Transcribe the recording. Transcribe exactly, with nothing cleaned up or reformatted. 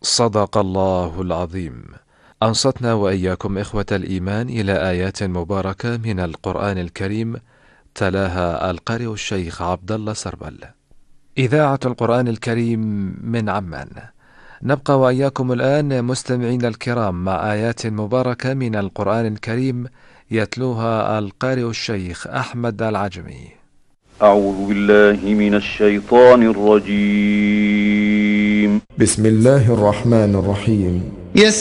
صدق الله العظيم. أنصتنا وإياكم إخوة الإيمان إلى آيات مباركة من القرآن الكريم، تلاها القارئ الشيخ عبد الله سربل. إذاعة القرآن الكريم من عمان. نبقى وإياكم الآن مستمعين الكرام مع آيات مباركة من القرآن الكريم يتلوها القارئ الشيخ أحمد العجمي. أعوذ بالله من الشيطان الرجيم. بسم الله الرحمن الرحيم.